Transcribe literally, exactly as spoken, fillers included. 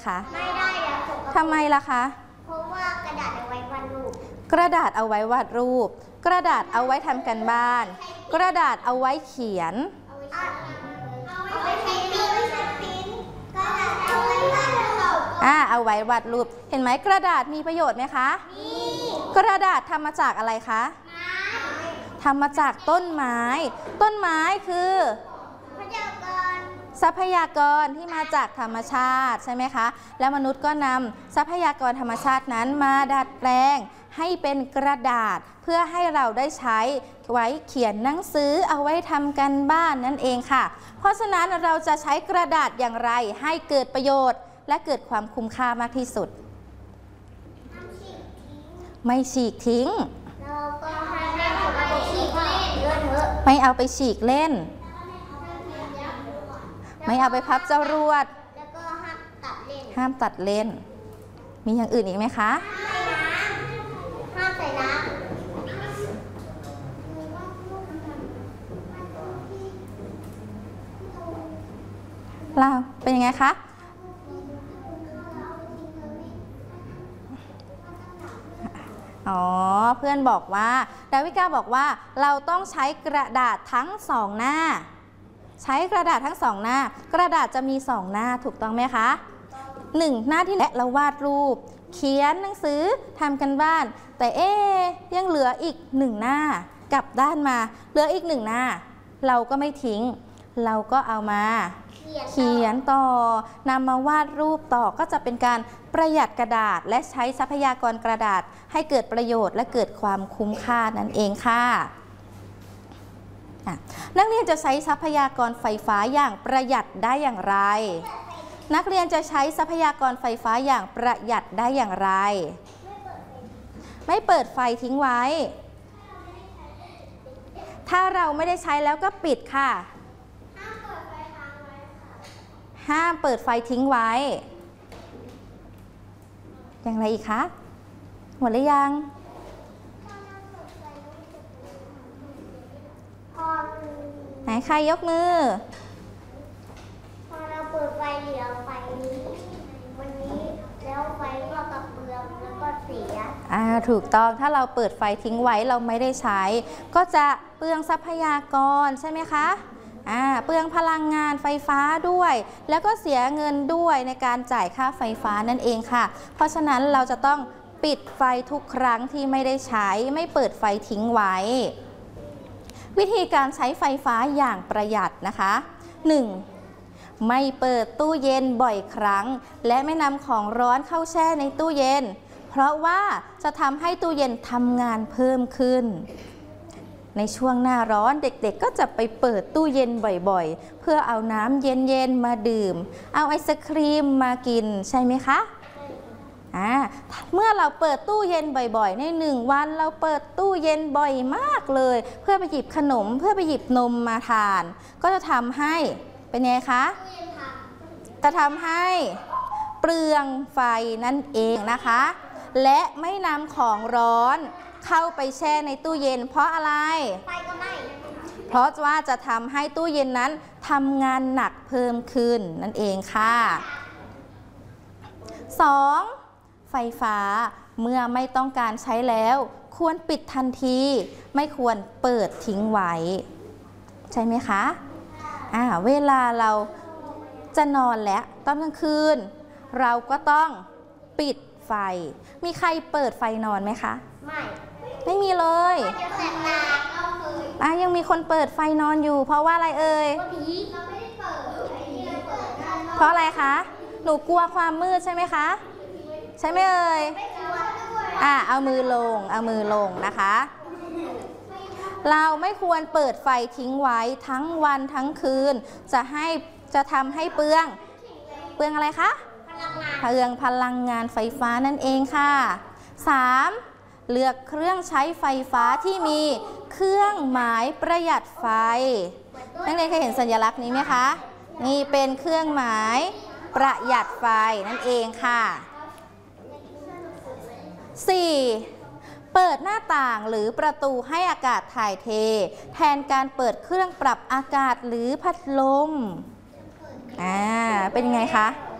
คะไม่ได้แล้วทำไมล่ะคะเพราะว่ากระดาษเอาไว้วาดรูปกระดาษเอาไว้วาดรูปกระดาษเอาไว้ทำกันบ้านกระดาษเอาไว้เขียนเอาไว้ใช้ปิ้นปิ้นกระดาษเอาไว้วาดรูปอ่าเอาไว้วาดรูปเห็นไหมกระดาษมีประโยชน์ไหมคะมีกระดาษทำมาจากอะไรคะทำมาจากต้นไม้ต้นไม้คือทรัพยากรที่มาจากธรรมชาติใช่ไหมคะแล้วมนุษย์ก็นำทรัพยากรธรรมชาตินั้นมาดัดแปลงให้เป็นกระดาษเพื่อให้เราได้ใช้ไว้เขียนหนังสือเอาไว้ทำกันบ้านนั่นเองค่ะเพราะฉะนั้นเราจะใช้กระดาษอย่างไรให้เกิดประโยชน์และเกิดความคุ้มค่ามากที่สุดไม่ฉีกทิ้งไม่เอาไปฉีกเล่นไม่เอาไปพับจรวดแล้วก็ห้ามตัดเล่นห้ามตัดเล่นมีอย่างอื่นอีกไหมคะห้ามใส่น้ำเราเป็นยังไงคะอ๋อเพื่อนบอกว่าดาวิกาบอกว่าเราต้องใช้กระดาษทั้งสองหน้าใช้กระดาษทั้งสองหน้ากระดาษจะมีสองหน้าถูกต้องไหมคะหนึ่งหน้าที่และเราวาดรูปเขียนหนังสือทำกันบ้านแต่เอ๊ยังเหลืออีกหนึ่งหน้ากลับด้านมาเหลืออีกหนึ่งหน้าเราก็ไม่ทิ้งเราก็เอามาเขียนต่อนำมาวาดรูปต่อก็จะเป็นการประหยัดกระดาษและใช้ทรัพยากรกระดาษให้เกิดประโยชน์และเกิดความคุ้มค่านั่นเองค่ะนักเรียนจะใช้ทรัพยากรไฟฟ้าอย่างประหยัดได้อย่างไรนักเรียนจะใช้ทรัพยากรไฟฟ้าอย่างประหยัดได้อย่างไรไม่เปิดไฟทิ้งไว้ถ้าเราไม่ได้ใช้แล้วก็ปิดค่ะห้ามเปิดไฟทิ้งไว้อย่างไรอีกคะหมดหรือยังไหนใครยกมือพอเราเปิดไฟเหลือไฟนี้วันนี้แล้วไฟก็กระเพื่อมแล้วก็เสียอ่าถูกต้องถ้าเราเปิดไฟทิ้งไว้เราไม่ได้ใช้ก็จะเปลืองทรัพยากรใช่ไหมคะอ่าเปลืองพลังงานไฟฟ้าด้วยแล้วก็เสียเงินด้วยในการจ่ายค่าไฟฟ้านั่นเองค่ะเพราะฉะนั้นเราจะต้องปิดไฟทุกครั้งที่ไม่ได้ใช้ไม่เปิดไฟทิ้งไว้วิธีการใช้ไฟฟ้าอย่างประหยัดนะคะ หนึ่ง. ไม่เปิดตู้เย็นบ่อยครั้งและไม่นำของร้อนเข้าแช่ในตู้เย็นเพราะว่าจะทำให้ตู้เย็นทำงานเพิ่มขึ้นในช่วงหน้าร้อนเด็กๆก็จะไปเปิดตู้เย็นบ่อยๆเพื่อเอาน้ำเย็นๆมาดื่มเอาไอศครีมมากินใช่ไหมคะอ่าเมื่อเราเปิดตู้เย็นบ่อยๆในหนึ่งวันเราเปิดตู้เย็นบ่อยมากเลยเพื่อไปหยิบขนมเพื่อไปหยิบนมมาทานก็จะทำให้เป็นไงคะจะทำให้เปลืองไฟนั่นเองนะคะและไม่นำของร้อนเข้าไปแช่ในตู้เย็นเพราะอะไรไฟก็ไม่เพราะว่าจะทำให้ตู้เย็นนั้นทำงานหนักเพิ่มขึ้นนั่นเองค่ะ สอง. ไฟฟ้าเมื่อไม่ต้องการใช้แล้วควรปิดทันทีไม่ควรเปิดทิ้งไว้ใช่ไหมคะอ่าเวลาเราจะนอนแล้วตอนกลางคืนเราก็ต้องปิดไฟมีใครเปิดไฟนอนไหมคะไม่ไม่มีเลยอ่ะยังมีคนเปิดไฟนอนอยู่เพราะว่าอะไรเอ่ยเพราะอะไรคะหนูกลัวความมืดใช่ไหมคะใช่ไหมเอ่ยอ่ะเอามือลงเอามือลงนะคะเราไม่ควรเปิดไฟทิ้งไว้ทั้งวันทั้งคืนจะให้จะทำให้เปลืองเปลืองอะไรคะเปลืองพลังงานไฟฟ้านั่นเองค่ะ สาม. เลือกเครื่องใช้ไฟฟ้าที่มีเครื่องหมายประหยัดไฟนักเรียนเคยเห็นสัญลักษณ์นี้ไหมคะนี่เป็นเครื่องหมายประหยัดไฟนั่นเองค่ะ สี่. เปิดหน้าต่างหรือประตูให้อากาศถ่ายเทแทนการเปิดเครื่องปรับอากาศหรือพัดลมอ่าเป็นยังไงคะ